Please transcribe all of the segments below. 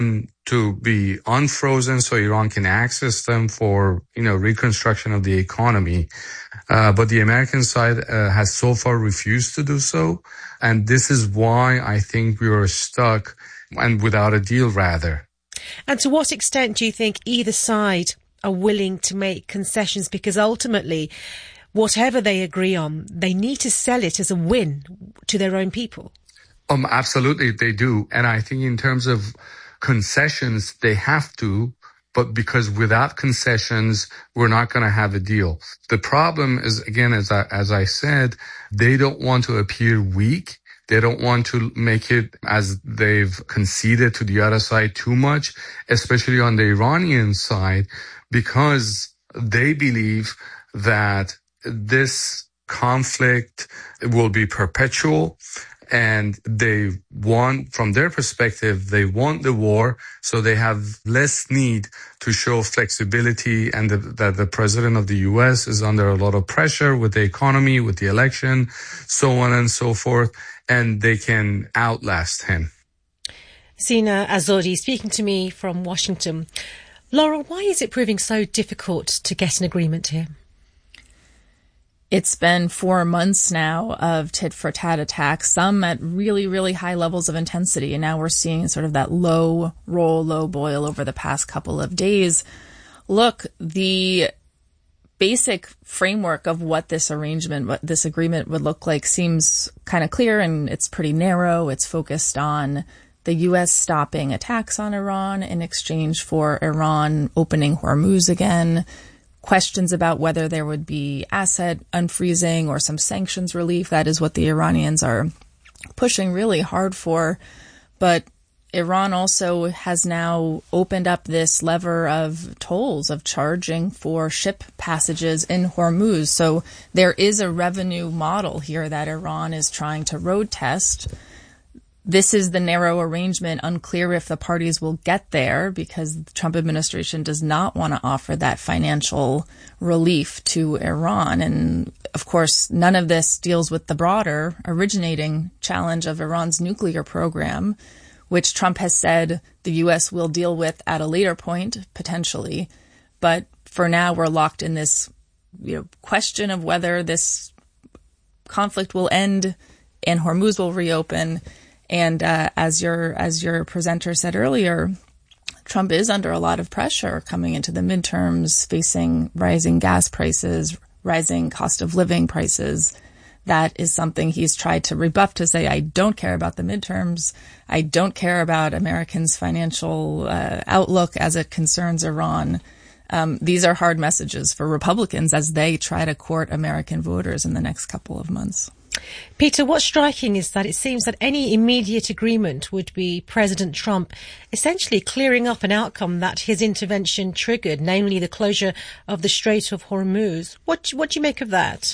to be unfrozen so Iran can access them for, reconstruction of the economy. But the American side has so far refused to do so. And this is why I think we are stuck and without a deal, rather. And to what extent do you think either side are willing to make concessions? Because ultimately, whatever they agree on, they need to sell it as a win to their own people. Absolutely, they do. And I think in terms of concessions, they have to. But because without concessions, we're not going to have a deal. The problem is, again, as I said, they don't want to appear weak. They don't want to make it as they've conceded to the other side too much, especially on the Iranian side, because they believe that this conflict will be perpetual. And they want, from their perspective, they want the war, so they have less need to show flexibility, and that the president of the U.S. is under a lot of pressure with the economy, with the election, so on and so forth, and they can outlast him. Sina Azodi speaking to me from Washington. Laura, why is it proving so difficult to get an agreement here? It's been 4 months now of tit-for-tat attacks, some at really, really high levels of intensity. And now we're seeing sort of that low roll, low boil over the past couple of days. Look, the basic framework of what this arrangement, what this agreement would look like seems kind of clear, and it's pretty narrow. It's focused on the U.S. stopping attacks on Iran in exchange for Iran opening Hormuz again. Questions about whether there would be asset unfreezing or some sanctions relief. That is what the Iranians are pushing really hard for. But Iran also has now opened up this lever of tolls, of charging for ship passages in Hormuz. So there is a revenue model here that Iran is trying to road test. This is the narrow arrangement, unclear if the parties will get there, because the Trump administration does not want to offer that financial relief to Iran. And of course, none of this deals with the broader originating challenge of Iran's nuclear program, which Trump has said the U.S. will deal with at a later point, potentially. But for now, we're locked in this, question of whether this conflict will end and Hormuz will reopen. And as your presenter said earlier, Trump is under a lot of pressure coming into the midterms, facing rising gas prices, rising cost of living prices. That is something he's tried to rebuff, to say, I don't care about the midterms. I don't care about Americans' financial outlook as it concerns Iran. These are hard messages for Republicans as they try to court American voters in the next couple of months. Peter, what's striking is that it seems that any immediate agreement would be President Trump essentially clearing up an outcome that his intervention triggered, namely the closure of the Strait of Hormuz. What do you make of that?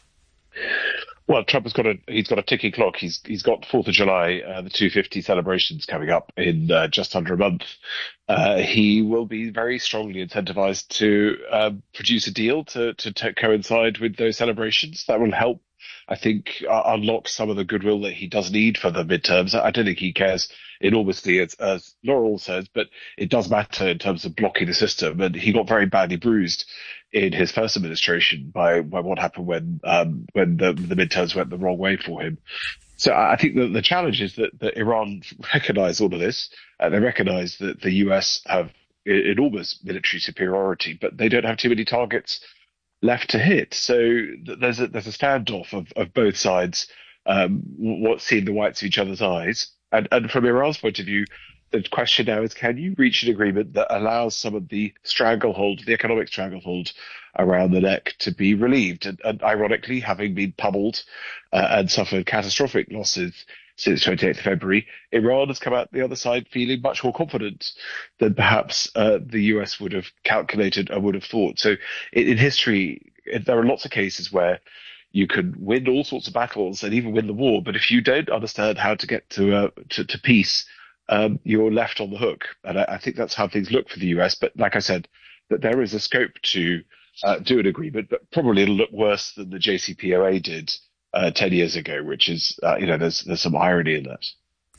Well, Trump has got a ticking clock. He's got 4th of July, the 250 celebrations coming up in just under a month. He will be very strongly incentivized to produce a deal to coincide with those celebrations. That will help, I think, unlock some of the goodwill that he does need for the midterms. I don't think he cares enormously, as Laurel says, but it does matter in terms of blocking the system. And he got very badly bruised in his first administration by what happened when the midterms went the wrong way for him. So I think that the challenge is that Iran recognize all of this. They recognize that the US have enormous military superiority, but they don't have too many targets left to hit. So there's a standoff of both sides, seeing the whites of each other's eyes. And from Iran's point of view, the question now is, can you reach an agreement that allows some of the stranglehold, the economic stranglehold around the neck to be relieved? And ironically, having been pummeled and suffered catastrophic losses since 28th February, Iran has come out the other side feeling much more confident than perhaps the US would have calculated or would have thought. So in history, there are lots of cases where you can win all sorts of battles and even win the war, but if you don't understand how to get to peace, you're left on the hook. And I think that's how things look for the US. But like I said, that there is a scope to do an agreement, but probably it'll look worse than the JCPOA did 10 years ago, which is, there's some irony in that.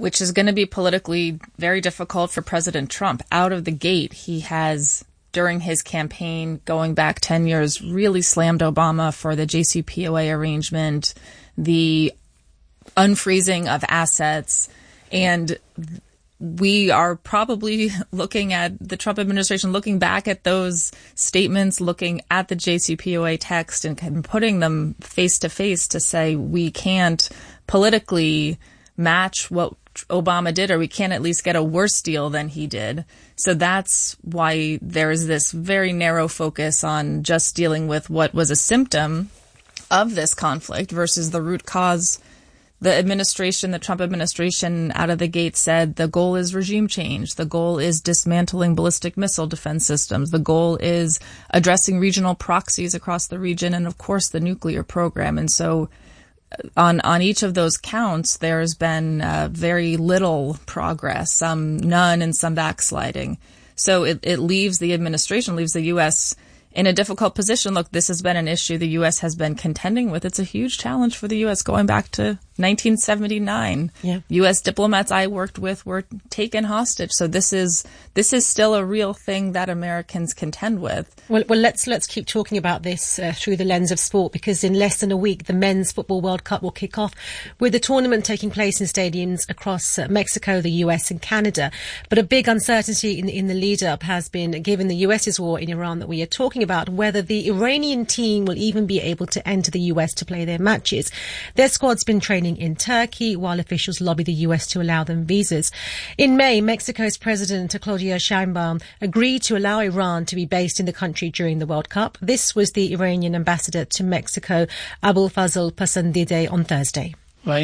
which is going to be politically very difficult for President Trump. Out of the gate, he has, during his campaign, going back 10 years, really slammed Obama for the JCPOA arrangement, the unfreezing of assets, and we are probably looking at the Trump administration, looking back at those statements, looking at the JCPOA text and putting them face to face to say we can't politically match what Obama did, or we can't at least get a worse deal than he did. So that's why there is this very narrow focus on just dealing with what was a symptom of this conflict versus the root cause. The administration, the Trump administration, out of the gate said the goal is regime change. The goal is dismantling ballistic missile defense systems. The goal is addressing regional proxies across the region, and of course the nuclear program. And so on each of those counts, there's been very little progress, some none, and some backsliding. So it leaves the administration, leaves the U.S. in a difficult position. Look, this has been an issue the U.S. has been contending with. It's a huge challenge for the U.S. going back to 1979. Yeah. U.S. diplomats I worked with were taken hostage. So this is still a real thing that Americans contend with. Well, let's keep talking about this through the lens of sport, because in less than a week, the Men's Football World Cup will kick off, with the tournament taking place in stadiums across Mexico, the US and Canada. But a big uncertainty in the lead up has been, given the US's war in Iran that we are talking about, whether the Iranian team will even be able to enter the US to play their matches. Their squad's been training in Turkey while officials lobby the US to allow them visas. In May, Mexico's President Claudia Sheinbaum agreed to allow Iran to be based in the country during the World Cup. This was the Iranian ambassador to Mexico, Abulfazl Pasandideh, on Thursday. Our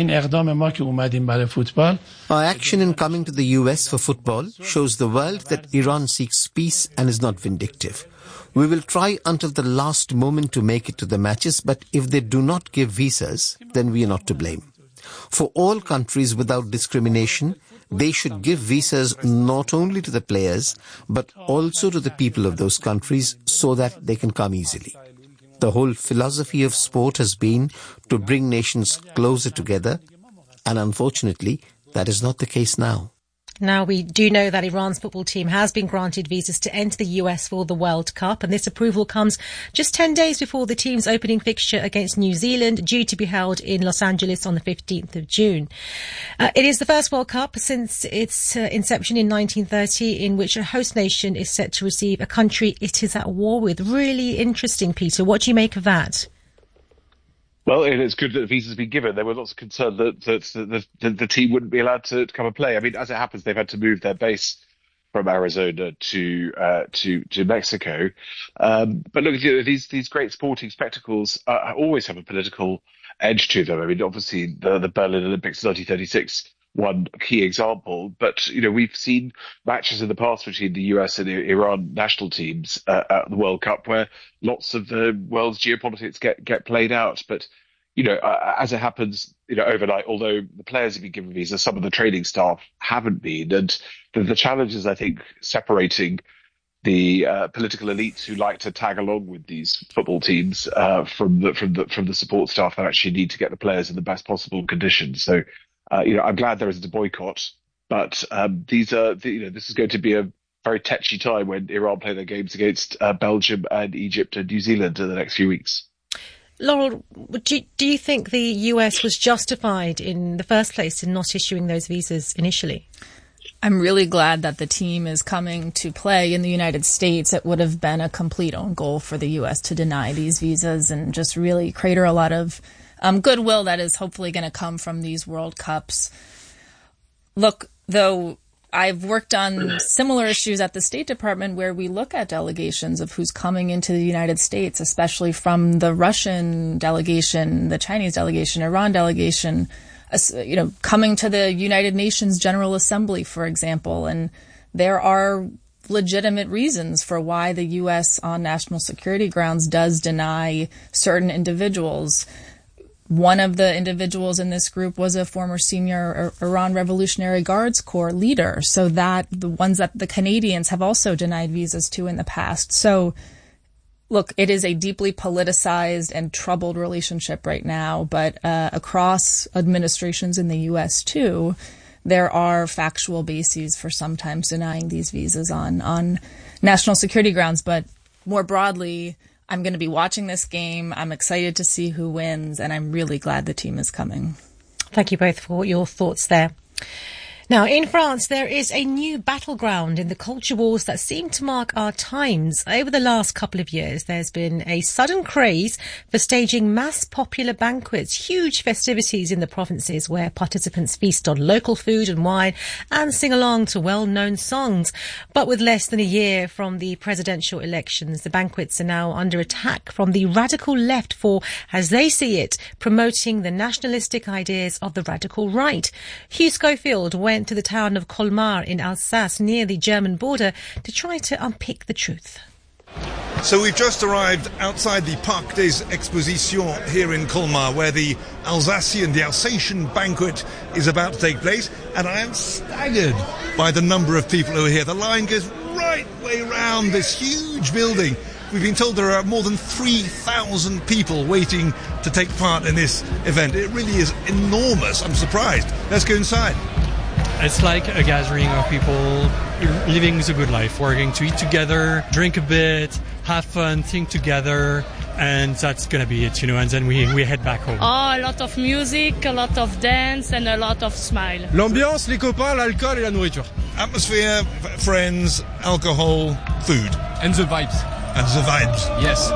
action in coming to the US for football shows the world that Iran seeks peace and is not vindictive. We will try until the last moment to make it to the matches, but if they do not give visas, then we are not to blame. For all countries without discrimination, they should give visas not only to the players, but also to the people of those countries so that they can come easily. The whole philosophy of sport has been to bring nations closer together, and unfortunately, that is not the case now. Now, we do know that Iran's football team has been granted visas to enter the US for the World Cup, and this approval comes just 10 days before the team's opening fixture against New Zealand, due to be held in Los Angeles on the 15th of June. It is the first World Cup since its inception in 1930 in which a host nation is set to receive a country it is at war with. Really interesting, Peter. What do you make of that? Well, it is good that the visa's been given. There were lots of concern that the team wouldn't be allowed to come and play. I mean, as it happens, they've had to move their base from Arizona to Mexico. But look, these great sporting spectacles always have a political edge to them. I mean, obviously the Berlin Olympics 1936. One key example, but we've seen matches in the past between the US and Iran national teams at the World Cup where lots of the world's geopolitics get played out. But as it happens, overnight, although the players have been given visas, some of the training staff haven't been, and the challenge is, I think, separating the political elites who like to tag along with these football teams from the support staff that actually need to get the players in the best possible conditions. So. I'm glad there isn't a boycott, but this is going to be a very tetchy time when Iran play their games against Belgium and Egypt and New Zealand in the next few weeks. Laurel, do you think the US was justified in the first place in not issuing those visas initially? I'm really glad that the team is coming to play in the United States. It would have been a complete own goal for the US to deny these visas and just really crater a lot of goodwill that is hopefully going to come from these World Cups. Look, though, I've worked on similar issues at the State Department where we look at delegations of who's coming into the United States, especially from the Russian delegation, the Chinese delegation, Iran delegation, coming to the United Nations General Assembly, for example. And there are legitimate reasons for why the U.S. on national security grounds does deny certain individuals. One of the individuals in this group was a former senior Iran Revolutionary Guards Corps leader, so that the ones that the Canadians have also denied visas to in the past. So, look, it is a deeply politicized and troubled relationship right now, but across administrations in the U.S. too, there are factual bases for sometimes denying these visas on national security grounds. But more broadly, I'm going to be watching this game. I'm excited to see who wins, and I'm really glad the team is coming. Thank you both for your thoughts there. Now, in France, there is a new battleground in the culture wars that seem to mark our times. Over the last couple of years, there's been a sudden craze for staging mass popular banquets, huge festivities in the provinces where participants feast on local food and wine and sing along to well-known songs. But with less than a year from the presidential elections, the banquets are now under attack from the radical left for, as they see it, promoting the nationalistic ideas of the radical right. Hugh Schofield went to the town of Colmar in Alsace near the German border to try to unpick the truth. So we've just arrived outside the Parc des Expositions here in Colmar, where the Alsatian banquet is about to take place, and I am staggered by the number of people who are here. The line goes right way round this huge building. We've been told there are more than 3,000 people waiting to take part in this event. It really is enormous. I'm surprised. Let's go inside. It's like a gathering of people living the good life. We're going to eat together, drink a bit, have fun, think together, and that's going to be it, and then we head back home. Oh, a lot of music, a lot of dance, and a lot of smile. L'ambiance, les copains, l'alcool et la nourriture. Atmosphere, friends, alcohol, food. And the vibes. And the vibes. Yes.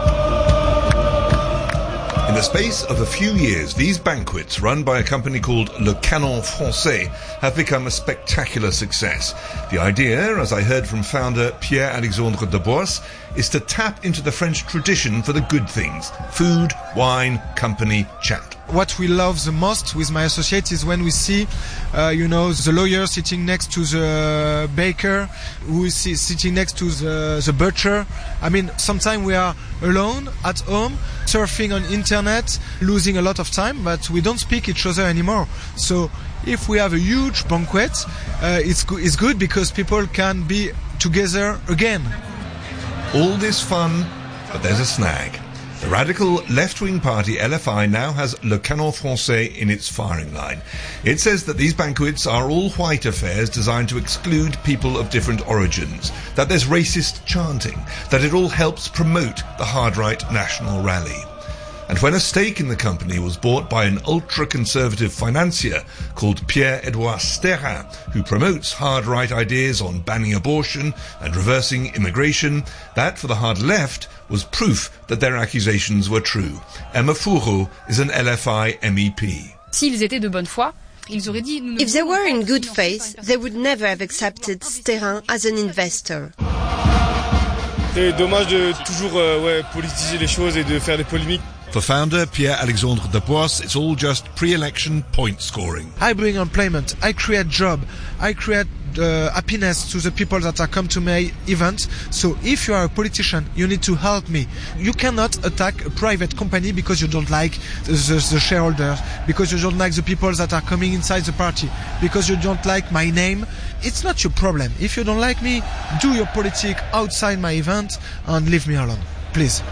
In the space of a few years, these banquets, run by a company called Le Canon Français, have become a spectacular success. The idea, as I heard from founder Pierre-Alexandre Debois, is to tap into the French tradition for the good things: food, wine, company, chat. What we love the most with my associates is when we see, the lawyer sitting next to the baker, who is sitting next to the butcher. I mean, sometimes we are alone at home, surfing on internet, losing a lot of time, but we don't speak each other anymore. So if we have a huge banquet, it's good because people can be together again. All this fun, but there's a snag. The radical left-wing party LFI now has Le Canon Français in its firing line. It says that these banquets are all white affairs designed to exclude people of different origins, that there's racist chanting, that it all helps promote the hard-right national rally. And when a stake in the company was bought by an ultra-conservative financier called Pierre-Edouard Sterrin, who promotes hard-right ideas on banning abortion and reversing immigration, that for the hard left was proof that their accusations were true. Emma Fourreau is an LFI MEP. S'ils étaient de bonne foi, if they were in good faith, they would never have accepted Sterrin as an investor. C'est dommage de toujours politiser les choses et de faire des polémiques. For founder Pierre-Alexandre Debois, it's all just pre-election point scoring. I bring employment, I create job, I create happiness to the people that are come to my event. So if you are a politician, you need to help me. You cannot attack a private company because you don't like the shareholders, because you don't like the people that are coming inside the party, because you don't like my name. It's not your problem. If you don't like me, do your politics outside my event and leave me alone, please.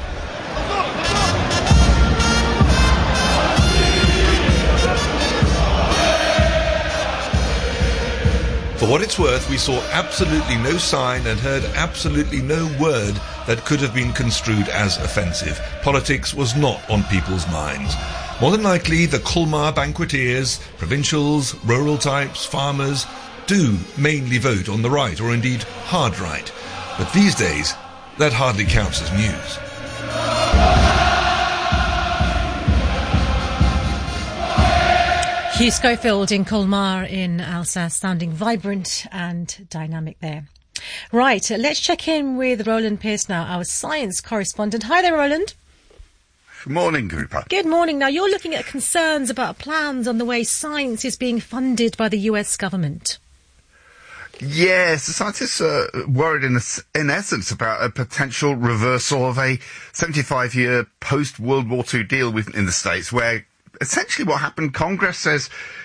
For what it's worth, we saw absolutely no sign and heard absolutely no word that could have been construed as offensive. Politics was not on people's minds. More than likely, the Colmar banqueteers, provincials, rural types, farmers, do mainly vote on the right, or indeed hard right. But these days, that hardly counts as news. Hugh Schofield in Colmar in Alsace, sounding vibrant and dynamic there. Right, let's check in with Roland Pearce now, our science correspondent. Hi there, Roland. Good morning, Cooper. Good morning. Now, you're looking at concerns about plans on the way science is being funded by the US government. Yes, the scientists are worried in essence about a potential reversal of a 75-year post-World War II deal in the States, where essentially what happened, Congress says,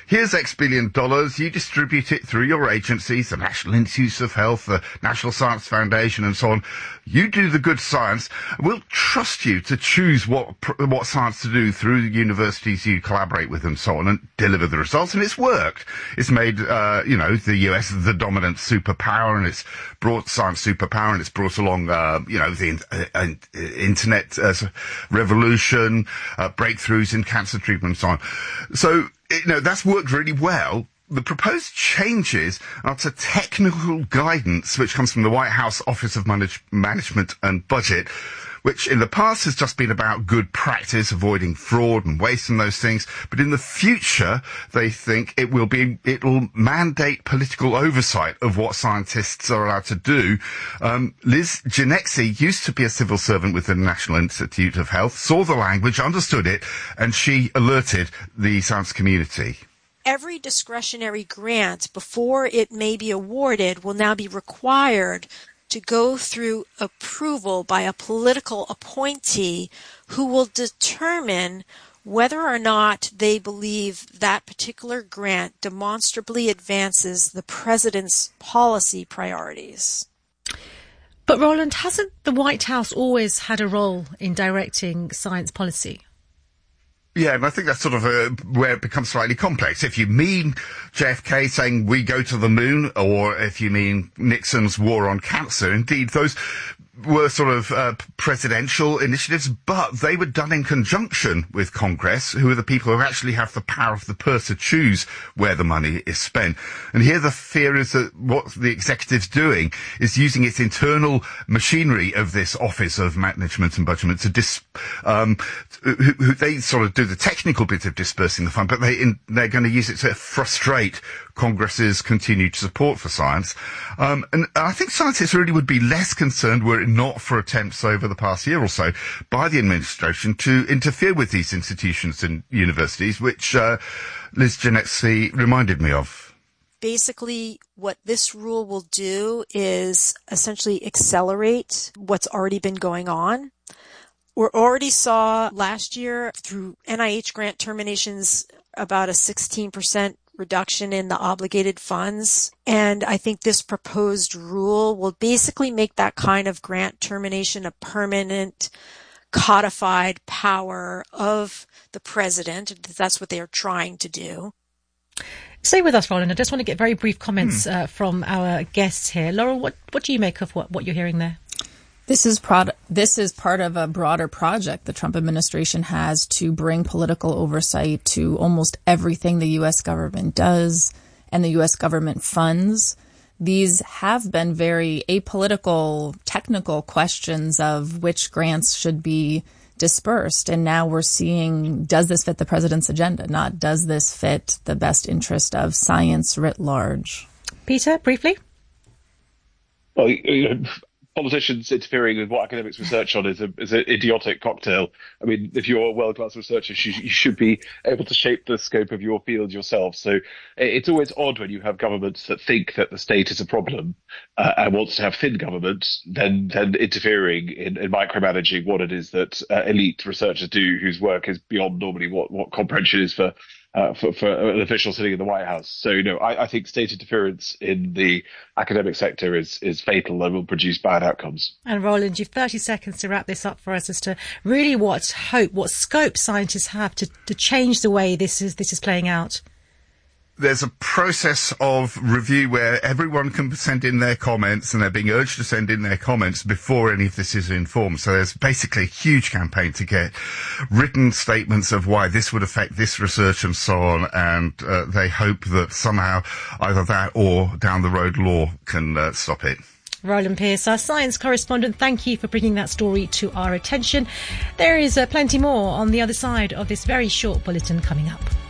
here's X billion dollars, you distribute it through your agencies, the National Institutes of Health, the National Science Foundation and so on. You do the good science. We'll trust you to choose what science to do through the universities you collaborate with and so on and deliver the results. And it's worked. It's made, the US the dominant superpower, and it's brought science superpower, and it's brought along, the internet revolution, breakthroughs in cancer treatment and so on. So, that's worked really well. The proposed changes are to technical guidance, which comes from the White House Office of Management and Budget, which in the past has just been about good practice, avoiding fraud and waste and those things. But in the future, they think it'll mandate political oversight of what scientists are allowed to do. Liz Genexi used to be a civil servant with the National Institute of Health, saw the language, understood it, and she alerted the science community. Every discretionary grant, before it may be awarded, will now be required to go through approval by a political appointee who will determine whether or not they believe that particular grant demonstrably advances the president's policy priorities. But Roland, hasn't the White House always had a role in directing science policy? Yeah, and I think that's sort of where it becomes slightly complex. If you mean JFK saying we go to the moon, or if you mean Nixon's war on cancer, indeed, those were sort of presidential initiatives, but they were done in conjunction with Congress, who are the people who actually have the power of the purse to choose where the money is spent. And here the fear is that what the executive's doing is using its internal machinery of this Office of Management and Budget to they sort of do the technical bit of dispersing the fund, but they're going to use it to frustrate Congress's continued support for science. And I think scientists really would be less concerned were it not for attempts over the past year or so by the administration to interfere with these institutions and universities, which Liz Genexi reminded me of. Basically, what this rule will do is essentially accelerate what's already been going on. We already saw last year through NIH grant terminations about a 16% reduction in the obligated funds. And I think this proposed rule will basically make that kind of grant termination a permanent codified power of the president. That's what they are trying to do. Stay with us, Roland. I just want to get very brief comments from our guests here. Laurel, what do you make of what you're hearing there? This is part of a broader project the Trump administration has to bring political oversight to almost everything the U.S. government does and the U.S. government funds. These have been very apolitical, technical questions of which grants should be dispersed. And now we're seeing, does this fit the president's agenda? Not does this fit the best interest of science writ large? Peter, briefly. Well, politicians interfering with what academics research on is an idiotic cocktail. I mean, if you're a world-class researcher, you should be able to shape the scope of your field yourself. So it's always odd when you have governments that think that the state is a problem and wants to have thin government, then interfering in micromanaging what it is that elite researchers do, whose work is beyond normally what comprehension is for an official sitting in the White House. So, I think state interference in the academic sector is fatal and will produce bad outcomes. And Roland, you've 30 seconds to wrap this up for us as to really what scope scientists have to change the way this is playing out. There's a process of review where everyone can send in their comments, and they're being urged to send in their comments before any of this is informed. So there's basically a huge campaign to get written statements of why this would affect this research and so on, and they hope that somehow either that or down the road law can stop it. Roland Pearce, our science correspondent, thank you for bringing that story to our attention. There is plenty more on the other side of this very short bulletin coming up.